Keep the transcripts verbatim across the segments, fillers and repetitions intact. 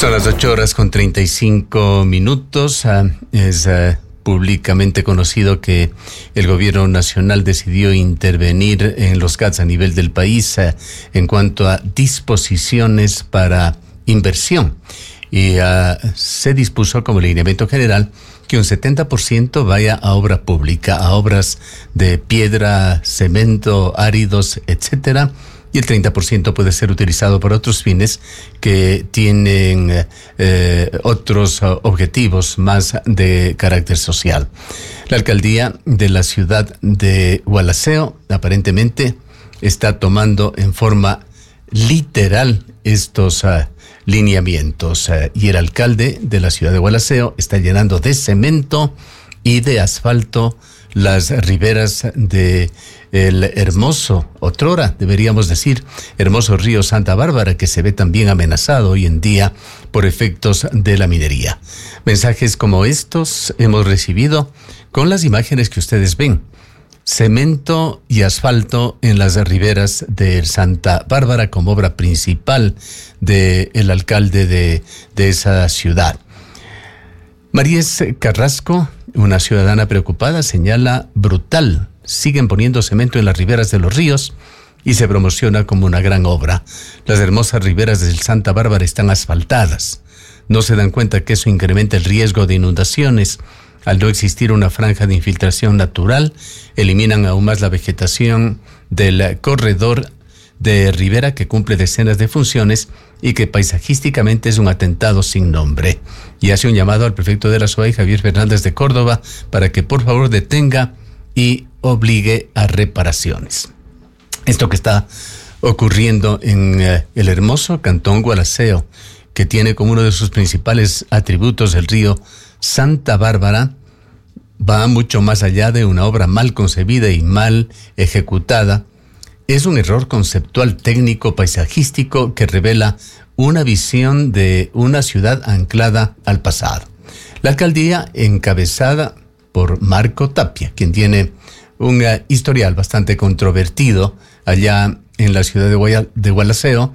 Son las ocho horas con treinta y cinco minutos. Uh, es uh, públicamente conocido que el gobierno nacional decidió intervenir en los C A T S a nivel del país uh, en cuanto a disposiciones para inversión. Y uh, se dispuso como lineamiento general que un setenta por ciento vaya a obra pública, a obras de piedra, cemento, áridos, etcétera, y el treinta por ciento puede ser utilizado para otros fines que tienen eh, otros objetivos más de carácter social. La alcaldía de la ciudad de Gualaceo aparentemente está tomando en forma literal estos uh, lineamientos uh, y el alcalde de la ciudad de Gualaceo está llenando de cemento y de asfalto las riberas de el hermoso, otrora deberíamos decir, hermoso río Santa Bárbara, que se ve también amenazado hoy en día por efectos de la minería. Mensajes como estos hemos recibido con las imágenes que ustedes ven. Cemento y asfalto en las riberas de Santa Bárbara como obra principal del alcalde de, de esa ciudad. Maríes Carrasco, una ciudadana preocupada, señala brutal. Siguen poniendo cemento en las riberas de los ríos y se promociona como una gran obra. Las hermosas riberas del Santa Bárbara están asfaltadas. No se dan cuenta que eso incrementa el riesgo de inundaciones. Al no existir una franja de infiltración natural, eliminan aún más la vegetación del corredor de ribera que cumple decenas de funciones y que paisajísticamente es un atentado sin nombre. Y hace un llamado al prefecto de la S O A Y, Javier Fernández de Córdoba, para que por favor detenga y obligue a reparaciones. Esto que está ocurriendo en eh, el hermoso cantón Gualaceo, que tiene como uno de sus principales atributos el río Santa Bárbara, va mucho más allá de una obra mal concebida y mal ejecutada. Es un error conceptual, técnico, paisajístico que revela una visión de una ciudad anclada al pasado. La alcaldía, encabezada por Marco Tapia, quien tiene un uh, historial bastante controvertido allá en la ciudad de, Guaya, de Gualaceo,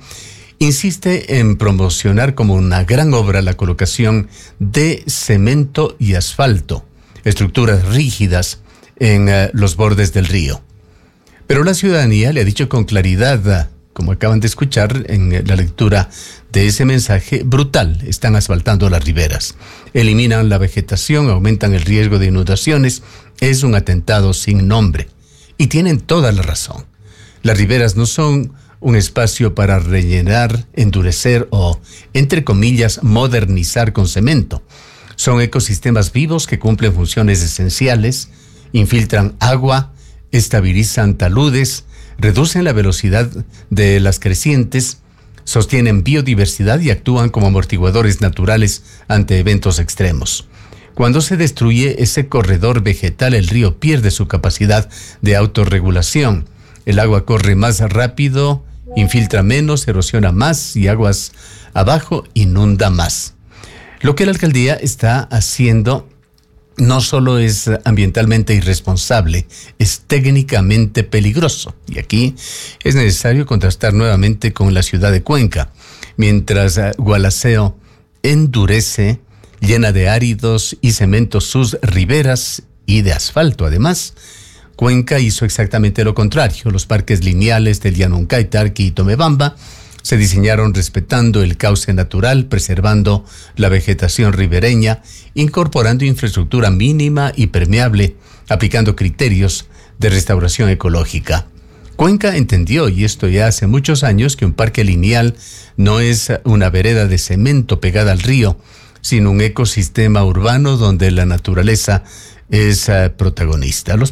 insiste en promocionar como una gran obra la colocación de cemento y asfalto, estructuras rígidas en uh, los bordes del río. Pero la ciudadanía le ha dicho con claridad, como acaban de escuchar en la lectura de ese mensaje, brutal, están asfaltando las riberas. Eliminan la vegetación, aumentan el riesgo de inundaciones, es un atentado sin nombre. Y tienen toda la razón. Las riberas no son un espacio para rellenar, endurecer o, entre comillas, modernizar con cemento. Son ecosistemas vivos que cumplen funciones esenciales, infiltran agua, estabilizan taludes, reducen la velocidad de las crecientes, sostienen biodiversidad y actúan como amortiguadores naturales ante eventos extremos. Cuando se destruye ese corredor vegetal, el río pierde su capacidad de autorregulación. El agua corre más rápido, infiltra menos, erosiona más y aguas abajo inunda más. Lo que la alcaldía está haciendo no solo es ambientalmente irresponsable, es técnicamente peligroso. Y aquí es necesario contrastar nuevamente con la ciudad de Cuenca. Mientras Gualaceo endurece, llena de áridos y cemento sus riberas y de asfalto además, Cuenca hizo exactamente lo contrario. Los parques lineales del Yanuncay, Tarqui y Tomebamba se diseñaron respetando el cauce natural, preservando la vegetación ribereña, incorporando infraestructura mínima y permeable, aplicando criterios de restauración ecológica. Cuenca entendió, y esto ya hace muchos años, que un parque lineal no es una vereda de cemento pegada al río, sino un ecosistema urbano donde la naturaleza es uh, protagonista. Los